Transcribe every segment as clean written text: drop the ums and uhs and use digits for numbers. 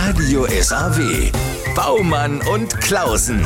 Radio SAW. Baumann und Klausen.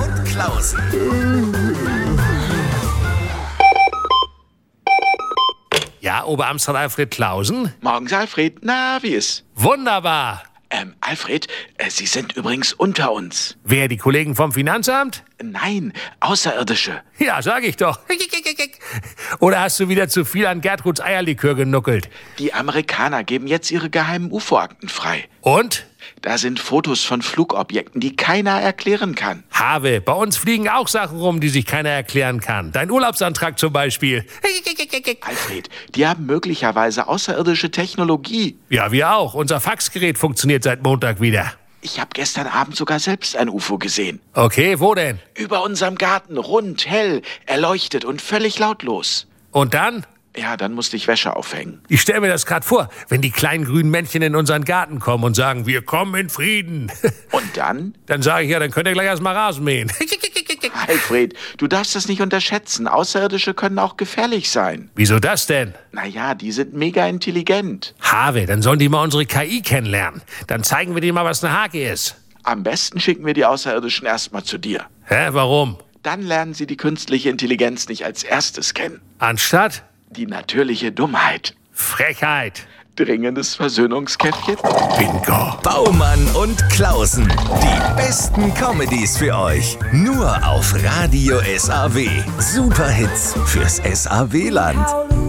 Ja, Oberamtsrat Alfred Klausen? Morgens, Alfred. Na, wie ist? Wunderbar. Alfred, Sie sind übrigens unter uns. Wer, die Kollegen vom Finanzamt? Nein, Außerirdische. Ja, sag ich doch. Oder hast du wieder zu viel an Gertruds Eierlikör genuckelt? Die Amerikaner geben jetzt ihre geheimen UFO-Akten frei. Und? Da sind Fotos von Flugobjekten, die keiner erklären kann. Habe, bei uns fliegen auch Sachen rum, die sich keiner erklären kann. Dein Urlaubsantrag zum Beispiel. Alfred, die haben möglicherweise außerirdische Technologie. Ja, wir auch. Unser Faxgerät funktioniert seit Montag wieder. Ich habe gestern Abend sogar selbst ein UFO gesehen. Okay, wo denn? Über unserem Garten, rund, hell, erleuchtet und völlig lautlos. Und dann? Ja, dann musste ich Wäsche aufhängen. Ich stelle mir das gerade vor, wenn die kleinen grünen Männchen in unseren Garten kommen und sagen, wir kommen in Frieden. Und dann? Dann sage ich, ja, dann könnt ihr gleich erstmal Rasen mähen. Alfred, du darfst das nicht unterschätzen. Außerirdische können auch gefährlich sein. Wieso das denn? Naja, die sind mega intelligent. Have, dann sollen die mal unsere KI kennenlernen. Dann zeigen wir denen mal, was eine Hake ist. Am besten schicken wir die Außerirdischen erstmal zu dir. Hä, warum? Dann lernen sie die künstliche Intelligenz nicht als erstes kennen. Anstatt? Die natürliche Dummheit. Frechheit. Dringendes Versöhnungskäffchen. Bingo. Baumann und Klausen. Die besten Comedies für euch. Nur auf Radio SAW. Superhits fürs SAW-Land.